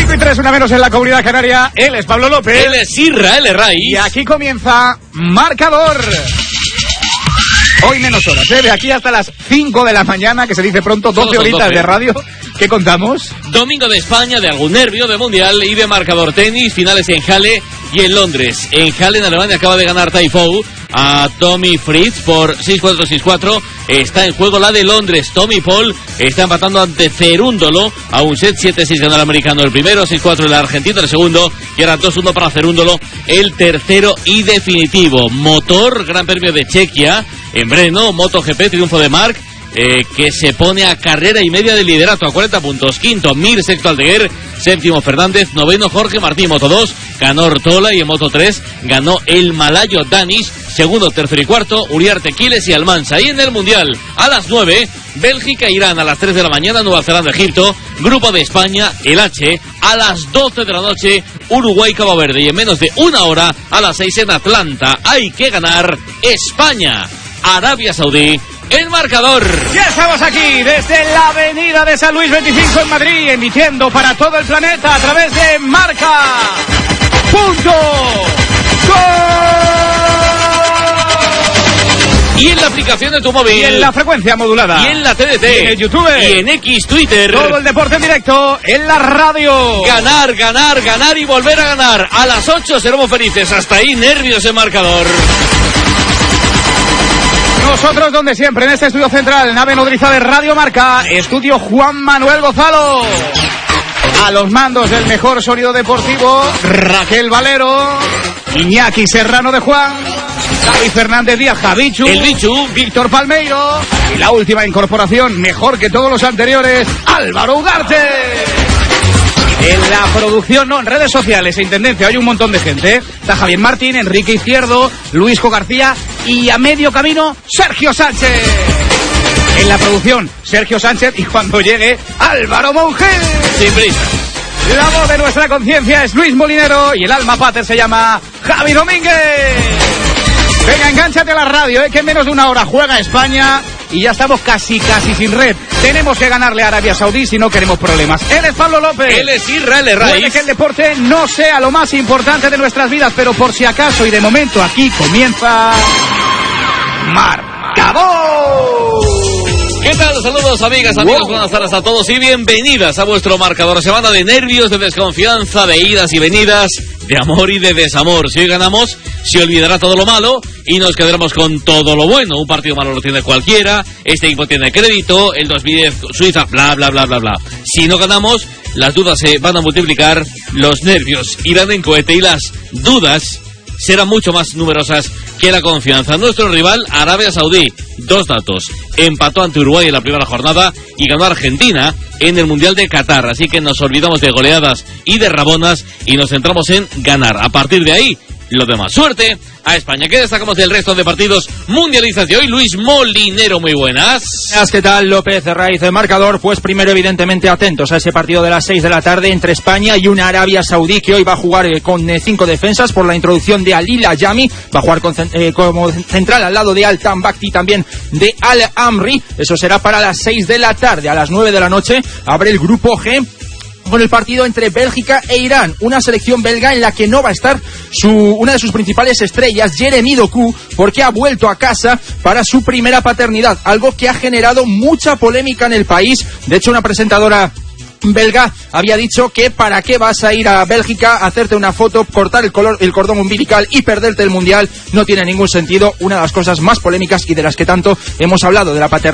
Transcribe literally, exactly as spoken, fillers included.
cinco y tres, una menos en la Comunidad Canaria. Él es Pablo López. Él es Israel Raiz. Y aquí comienza Marcador. Hoy menos horas, ¿eh? De aquí hasta las cinco de la mañana, que se dice pronto, doce horitas doce de radio. ¿Qué contamos? Domingo de España, de algún nervio, de Mundial y de Marcador tenis. Finales en Halle y en Londres. En Halle, en Alemania, acaba de ganar Taifou a Tommy Fritz por seis cuatro seis cuatro. Está en juego la de Londres. Tommy Paul está empatando ante Cerúndolo a un set. siete seis gana el americano el primero, seis cuatro el argentino el segundo. Y ahora dos uno para Cerúndolo el tercero y definitivo. Motor, Gran Premio de Chequia en Brno, MotoGP, triunfo de Marc. Eh, que se pone a carrera y media de liderato a cuarenta puntos. Quinto Mir, sexto Aldeguer, séptimo Fernández, noveno Jorge Martín. Moto dos ganó Ortola y en Moto tres ganó el malayo Danis. Segundo, tercero y cuarto Uriarte, Quiles y Almansa. Y en el Mundial a las nueve Bélgica, Irán a las tres de la mañana, Nueva Zelanda, Egipto. Grupo de España, el H a las doce de la noche, Uruguay, Cabo Verde. Y en menos de una hora a las seis en Atlanta hay que ganar España, Arabia Saudí. El Marcador. Ya estamos aquí desde la avenida de San Luis veinticinco en Madrid, emitiendo para todo el planeta a través de Marca. Punto. Gol. Y en la aplicación de tu móvil. Y en la frecuencia modulada. Y en la T D T. Y en el YouTube. Y en X, Twitter. Todo el deporte en directo en la radio. Ganar, ganar, ganar y volver a ganar. A las ocho seremos felices. Hasta ahí, nervios en Marcador. Nosotros donde siempre, en este estudio central, nave nodriza de Radio Marca, estudio Juan Manuel Gozalo. A los mandos del mejor sonido deportivo, Raquel Valero, Iñaki Serrano de Juan, David Fernández Díaz, Javichu, el Bichu, Víctor Palmeiro y la última incorporación, mejor que todos los anteriores, Álvaro Ugarte. En la producción, no, en redes sociales e Intendencia hay un montón de gente. Está Javier Martín, Enrique Izquierdo, Luisco García y a medio camino, Sergio Sánchez. En la producción, Sergio Sánchez y cuando llegue, Álvaro Monge. Sin prisa. La voz de nuestra conciencia es Luis Molinero y el alma pater se llama Javi Domínguez. Venga, engánchate a la radio, ¿eh? Que en menos de una hora juega España y ya estamos casi, casi sin red. Tenemos que ganarle a Arabia Saudí si no queremos problemas. Él es Pablo López. Él es Israel Raiz. Puede que el deporte no sea lo más importante de nuestras vidas, pero por si acaso y de momento aquí comienza Marcador. ¿Qué tal? Saludos, amigas, amigos, wow. Buenas tardes a todos y bienvenidas a vuestro Marcador. Semana de nervios, de desconfianza, de idas y venidas, de amor y de desamor. Si hoy ganamos, se olvidará todo lo malo y nos quedaremos con todo lo bueno. Un partido malo lo tiene cualquiera, este equipo tiene crédito, el dos mil diez Suiza, bla, bla, bla, bla, bla. Si no ganamos, las dudas se van a multiplicar, los nervios irán en cohete y las dudas serán mucho más numerosas que la confianza. Nuestro rival, Arabia Saudí, dos datos: empató ante Uruguay en la primera jornada y ganó a Argentina en el Mundial de Qatar. Así que nos olvidamos de goleadas y de rabonas y nos centramos en ganar. A partir de ahí, lo demás. Suerte a España. ¿Qué destacamos del resto de partidos mundialistas de hoy? Luis Molinero, muy buenas. ¿Qué tal, López Raiz? El Marcador, pues primero evidentemente atentos a ese partido de las seis de la tarde entre España y una Arabia Saudí que hoy va a jugar eh, con eh, cinco defensas por la introducción de Alil Ayami. Va a jugar con, eh, como central al lado de Al-Tan Bakti, también de Al-Amri. Eso será para las seis de la tarde. A las nueve de la noche abre el grupo G con el partido entre Bélgica e Irán, una selección belga en la que no va a estar su, una de sus principales estrellas, Jeremy Doku, porque ha vuelto a casa para su primera paternidad, algo que ha generado mucha polémica en el país. De hecho, una presentadora belga había dicho que para qué vas a ir a Bélgica a hacerte una foto, cortar el, color, el cordón umbilical y perderte el mundial, no tiene ningún sentido. Una de las cosas más polémicas y de las que tanto hemos hablado de la paternidad